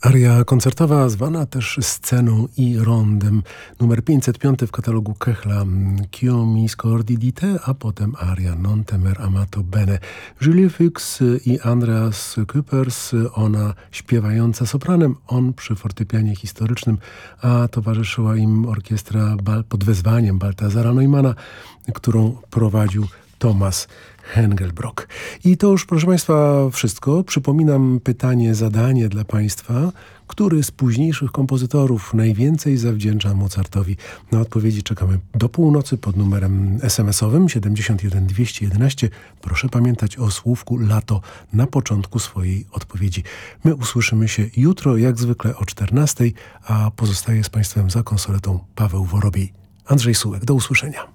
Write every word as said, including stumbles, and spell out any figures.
Aria koncertowa, zwana też sceną i rondem, numer pięćset pięć w katalogu Kechla, Ch'io mi scordi di te, a potem aria Non temer amato bene. Julie Fuchs i Andreas Küppers, ona śpiewająca sopranem, on przy fortepianie historycznym, a towarzyszyła im orkiestra pod wezwaniem Baltazara Neumana, którą prowadził Thomas Hengelbrock. I to już, proszę Państwa, wszystko. Przypominam pytanie, zadanie dla Państwa. Który z późniejszych kompozytorów najwięcej zawdzięcza Mozartowi? Na odpowiedzi czekamy do północy pod numerem es em esowym siedemdziesiąt jeden dwieście jedenaście. Proszę pamiętać o słówku lato na początku swojej odpowiedzi. My usłyszymy się jutro, jak zwykle o czternastej, a pozostaje z Państwem za konsoletą Paweł Worobiej. Andrzej Sułek. Do usłyszenia.